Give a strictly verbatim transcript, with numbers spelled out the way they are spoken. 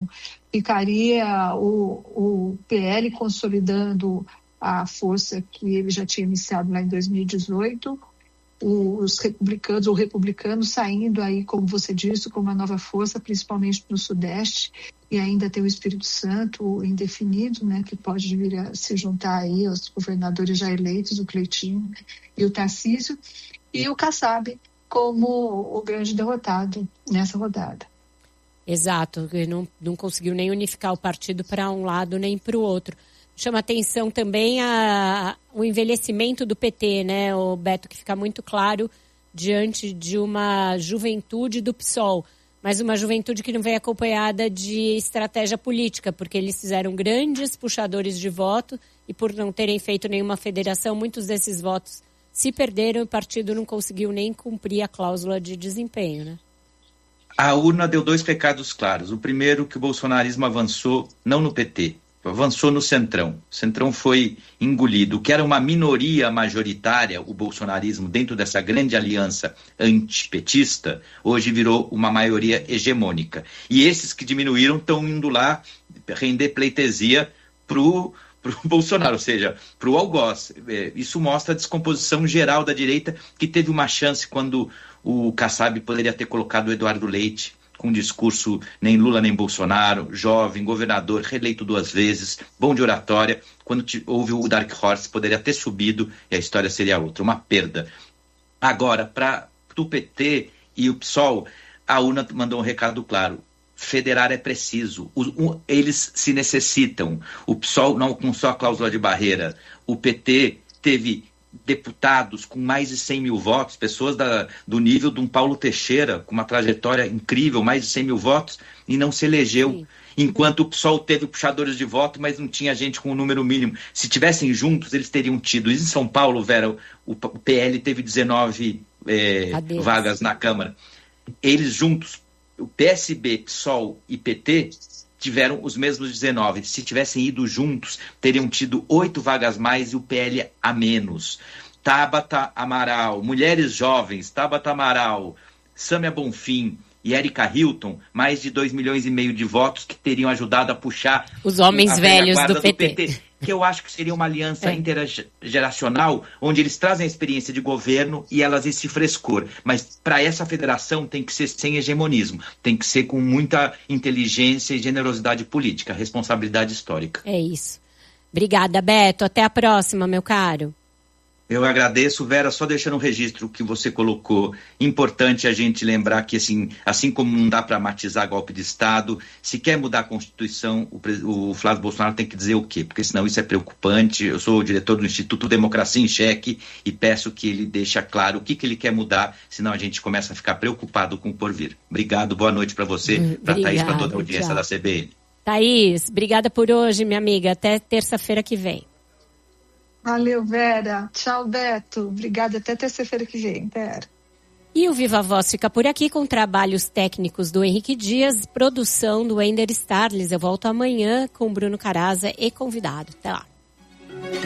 ficaria o, o P L consolidando a força que ele já tinha iniciado lá em dois mil e dezoito, os republicanos, ou republicanos saindo aí, como você disse, com uma nova força, principalmente no Sudeste, e ainda tem o Espírito Santo indefinido, né, que pode vir a se juntar aí aos governadores já eleitos, o Cleitinho e o Tarcísio, e o Kassab como o grande derrotado nessa rodada. Exato, não, não conseguiu nem unificar o partido para um lado nem para o outro. Chama atenção também a, o envelhecimento do P T, né, o Beto, que fica muito claro diante de uma juventude do P SOL, mas uma juventude que não vem acompanhada de estratégia política, porque eles fizeram grandes puxadores de voto e por não terem feito nenhuma federação, muitos desses votos se perderam e o partido não conseguiu nem cumprir a cláusula de desempenho, né? A urna deu dois recados claros. O primeiro, que o bolsonarismo avançou não no P T, avançou no Centrão. O Centrão foi engolido. O que era uma minoria majoritária, o bolsonarismo, dentro dessa grande aliança antipetista, hoje virou uma maioria hegemônica. E esses que diminuíram estão indo lá render pleitesia para o Bolsonaro, ou seja, para o algoz. Isso mostra a descomposição geral da direita, que teve uma chance quando o Kassab poderia ter colocado o Eduardo Leite com um discurso nem Lula nem Bolsonaro, jovem, governador, reeleito duas vezes, bom de oratória. Quando houve o Dark Horse, poderia ter subido e a história seria outra, uma perda. Agora, para o P T e o P SOL, a urna mandou um recado claro: federar é preciso, o, um, eles se necessitam. O P SOL não alcançou a cláusula de barreira, o P T teve deputados com mais de cem mil votos, pessoas da, do nível de um Paulo Teixeira, com uma trajetória incrível, mais de cem mil votos, e não se elegeu. Sim. Enquanto o P SOL teve puxadores de voto, mas não tinha gente com o número mínimo. Se tivessem juntos, eles teriam tido. Em São Paulo, Vera, o, o P L teve dezenove é, vagas na Câmara. Eles juntos, o P S B, P SOL e P T, tiveram os mesmos dezenove. Se tivessem ido juntos, teriam tido oito vagas mais e o P L a menos. Tabata Amaral, mulheres jovens, Tabata Amaral, Sâmia Bonfim e Érica Hilton, mais de dois milhões e meio de votos que teriam ajudado a puxar os homens velhos do P T. do P T. Que eu acho que seria uma aliança é. intergeracional, onde eles trazem a experiência de governo e elas esse frescor. Mas para essa federação tem que ser sem hegemonismo, tem que ser com muita inteligência e generosidade política, responsabilidade histórica. É isso. Obrigada, Beto. Até a próxima, meu caro. Eu agradeço, Vera, só deixando um registro que você colocou. Importante a gente lembrar que, assim, assim como não dá para matizar golpe de Estado, se quer mudar a Constituição, o, o Flávio Bolsonaro tem que dizer o quê? Porque senão isso é preocupante. Eu sou o diretor do Instituto Democracia em Cheque e peço que ele deixe claro o que, que ele quer mudar, senão a gente começa a ficar preocupado com o porvir. Obrigado, boa noite para você, para a Thaís, para toda a audiência tchau. Da C B N. Thaís, obrigada por hoje, minha amiga. Até terça-feira que vem. Valeu, Vera. Tchau, Beto. Obrigada. Até terça-feira que vem, Vera. E o Viva Voz fica por aqui com trabalhos técnicos do Henrique Dias, produção do Ender Starles. Eu volto amanhã com Bruno Caraza e convidado. Até lá.